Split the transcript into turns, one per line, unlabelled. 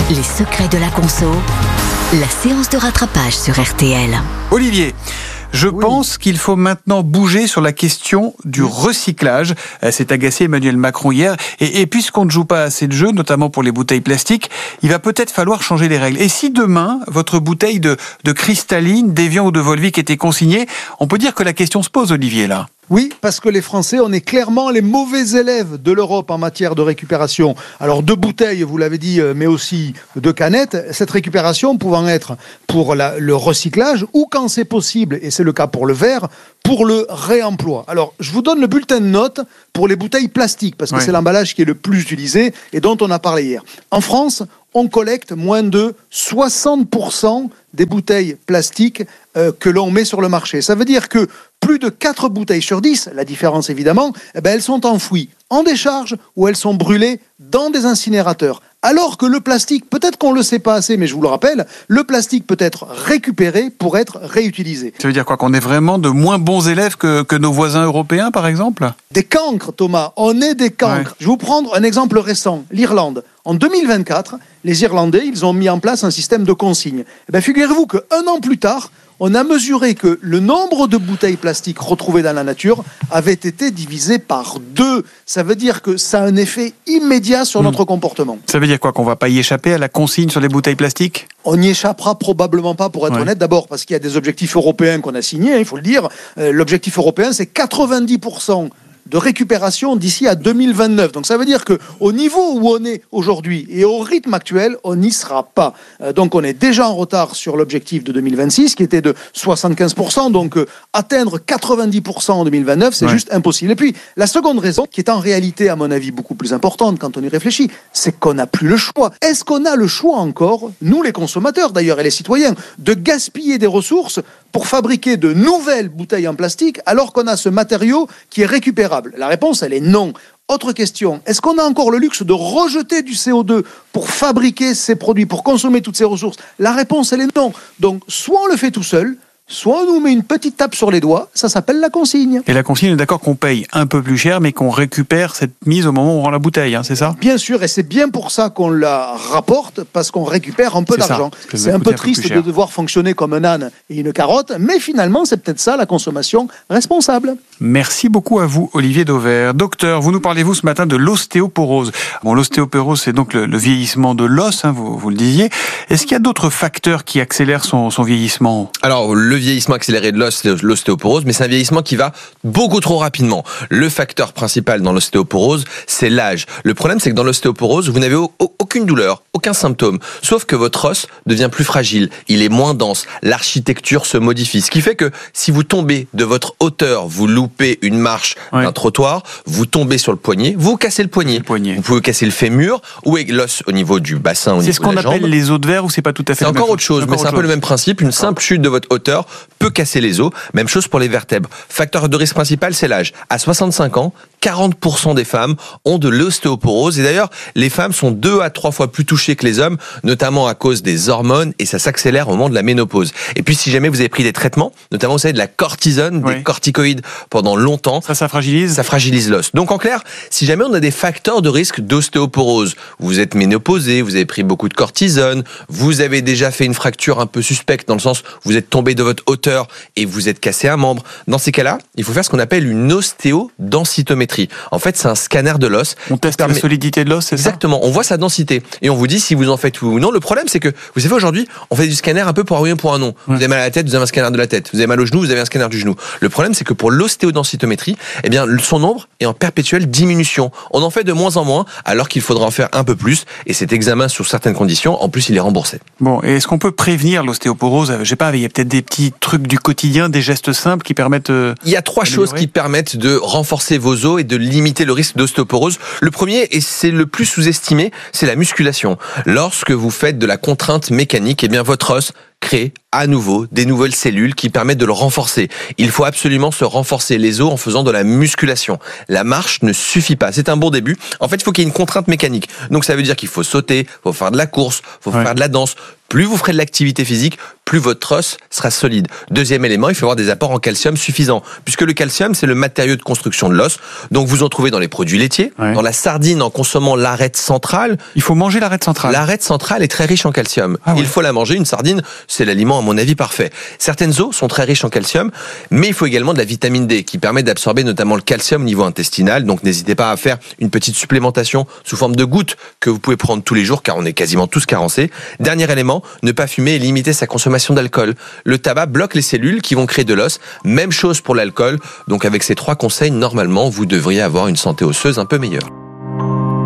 Les secrets de la conso, la séance de rattrapage sur RTL.
Olivier, je pense qu'il faut maintenant bouger sur la question du recyclage. C'est agacé Emmanuel Macron hier. Et puisqu'on ne joue pas assez de jeux, notamment pour les bouteilles plastiques, il va peut-être falloir changer les règles. Et si demain, votre bouteille de cristalline, d'Evian ou de Volvic était consignée, on peut dire que la question se pose, Olivier, là.
Oui, parce que les Français, on est clairement les mauvais élèves de l'Europe en matière de récupération. Alors, de bouteilles, vous l'avez dit, mais aussi de canettes. Cette récupération pouvant être pour le recyclage ou, quand c'est possible, et c'est le cas pour le verre, pour le réemploi. Alors, je vous donne le bulletin de notes pour les bouteilles plastiques, parce que c'est l'emballage qui est le plus utilisé et dont on a parlé hier. En France, on collecte moins de 60% des bouteilles plastiques que l'on met sur le marché. Ça veut dire que plus de 4 bouteilles sur 10, la différence évidemment, elles sont enfouies en décharge ou elles sont brûlées dans des incinérateurs. Alors que le plastique, peut-être qu'on ne le sait pas assez, mais je vous le rappelle, le plastique peut être récupéré pour être réutilisé.
Ça veut dire quoi, qu'on est vraiment de moins bons élèves que nos voisins européens, par exemple ?
Des cancres, Thomas, on est des cancres. Je vais vous prendre un exemple récent, l'Irlande. En 2024, les Irlandais, ils ont mis en place un système de consigne. Figurez-vous qu'un an plus tard, on a mesuré que le nombre de bouteilles plastiques retrouvées dans la nature avait été divisé par 2. Ça veut dire que ça a un effet immédiat sur notre comportement.
Ça veut dire quoi, qu'on ne va pas y échapper à la consigne sur les bouteilles plastiques ?
On n'y échappera probablement pas, pour être honnête. D'abord parce qu'il y a des objectifs européens qu'on a signés, il faut le dire. L'objectif européen, c'est 90% de récupération d'ici à 2029. Donc ça veut dire qu'au niveau où on est aujourd'hui et au rythme actuel, on n'y sera pas. Donc on est déjà en retard sur l'objectif de 2026 qui était de 75%. Donc atteindre 90% en 2029, c'est juste impossible. Et puis la seconde raison, qui est en réalité à mon avis beaucoup plus importante quand on y réfléchit, c'est qu'on n'a plus le choix. Est-ce qu'on a le choix encore, nous les consommateurs d'ailleurs et les citoyens, de gaspiller des ressources pour fabriquer de nouvelles bouteilles en plastique alors qu'on a ce matériau qui est récupérable? La réponse, elle est non. Autre question, est-ce qu'on a encore le luxe de rejeter du CO2 pour fabriquer ces produits, pour consommer toutes ces ressources? La réponse, elle est non. Donc, soit on le fait tout seul, soit on nous met une petite tape sur les doigts, ça s'appelle la consigne.
Et la consigne, on est d'accord qu'on paye un peu plus cher, mais qu'on récupère cette mise au moment où on rend la bouteille, c'est ça ?
Bien sûr, et c'est bien pour ça qu'on la rapporte, parce qu'on récupère un peu d'argent. C'est un peu triste de devoir fonctionner comme un âne et une carotte, mais finalement, c'est peut-être ça la consommation responsable.
Merci beaucoup à vous, Olivier Dauvert. Docteur, vous nous parlez-vous ce matin de l'ostéoporose. Bon, l'ostéoporose, c'est donc le vieillissement de l'os, vous le disiez. Est-ce qu'il y a d'autres facteurs qui accélèrent son vieillissement ?
Alors, le vieillissement accéléré de l'os, c'est l'ostéoporose, mais c'est un vieillissement qui va beaucoup trop rapidement. Le facteur principal dans l'ostéoporose, c'est l'âge. Le problème, c'est que dans l'ostéoporose, vous n'avez aucune douleur, aucun symptôme, sauf que votre os devient plus fragile, il est moins dense, l'architecture se modifie, ce qui fait que si vous tombez de votre hauteur, vous loupez une marche d'un trottoir, vous tombez sur le poignet, vous cassez le poignet. Vous pouvez casser le fémur ou l'os au niveau du bassin, au niveau de la jambe.
C'est ce qu'on appelle les os de verre ou c'est pas tout à fait
C'est encore autre chose, mais c'est un peu le même principe. Une simple chute de votre hauteur peut casser les os. Même chose pour les vertèbres. Facteur de risque principal, c'est l'âge. À 65 ans, 40% des femmes ont de l'ostéoporose. Et d'ailleurs, les femmes sont 2 à 3 fois plus touchées que les hommes, notamment à cause des hormones, et ça s'accélère au moment de la ménopause. Et puis, si jamais vous avez pris des traitements, notamment, vous savez, de la cortisone, des corticoïdes pendant longtemps,
ça fragilise ?
Ça fragilise l'os. Donc, en clair, si jamais on a des facteurs de risque d'ostéoporose, vous êtes ménopausé, vous avez pris beaucoup de cortisone, vous avez déjà fait une fracture un peu suspecte dans le sens où vous êtes tombé de votre hauteur et vous êtes cassé un membre. Dans ces cas-là, il faut faire ce qu'on appelle une ostéodensitométrie. En fait, c'est un scanner de l'os.
On teste la solidité de l'os, c'est ça ?
Exactement. On voit sa densité et on vous dit si vous en faites ou non. Le problème, c'est que, vous savez, aujourd'hui, on fait du scanner un peu pour un oui ou pour un non. Vous avez mal à la tête, vous avez un scanner de la tête. Vous avez mal au genou, vous avez un scanner du genou. Le problème, c'est que pour l'ostéodensitométrie, son nombre est en perpétuelle diminution. On en fait de moins en moins, alors qu'il faudra en faire un peu plus. Et cet examen, sur certaines conditions, en plus, il est remboursé.
Bon, et est-ce qu'on peut prévenir l'ostéoporose ? Je sais pas, il y a peut-être des petits trucs du quotidien, des gestes simples qui permettent...
Il y a 3 choses qui permettent de renforcer vos os et de limiter le risque d'ostéoporose. Le premier, et c'est le plus sous-estimé, c'est la musculation. Lorsque vous faites de la contrainte mécanique, votre os créer à nouveau des nouvelles cellules qui permettent de le renforcer. Il faut absolument se renforcer les os en faisant de la musculation. La marche ne suffit pas. C'est un bon début. En fait, il faut qu'il y ait une contrainte mécanique. Donc ça veut dire qu'il faut sauter, il faut faire de la course, il faut faire de la danse. Plus vous ferez de l'activité physique, plus votre os sera solide. Deuxième élément, il faut avoir des apports en calcium suffisants, puisque le calcium, c'est le matériau de construction de l'os. Donc vous en trouvez dans les produits laitiers, dans la sardine en consommant l'arête centrale.
Il faut manger l'arête centrale.
L'arête centrale est très riche en calcium. Il faut la manger. Une sardine, c'est l'aliment à mon avis parfait. Certaines os sont très riches en calcium, mais il faut également de la vitamine D qui permet d'absorber notamment le calcium au niveau intestinal. Donc n'hésitez pas à faire une petite supplémentation sous forme de gouttes que vous pouvez prendre tous les jours, car on est quasiment tous carencés. Dernier élément, ne pas fumer et limiter sa consommation d'alcool. Le tabac bloque les cellules qui vont créer de l'os. Même chose pour l'alcool. Donc avec ces 3 conseils, normalement, vous devriez avoir une santé osseuse un peu meilleure.